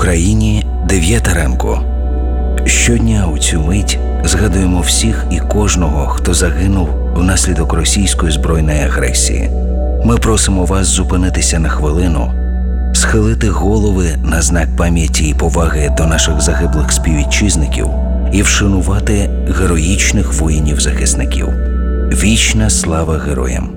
Україні 9 ранку. Щодня у цю мить згадуємо всіх і кожного, хто загинув внаслідок російської збройної агресії. Ми просимо вас зупинитися на хвилину, схилити голови на знак пам'яті і поваги до наших загиблих співвітчизників і вшанувати героїчних воїнів-захисників. Вічна слава героям!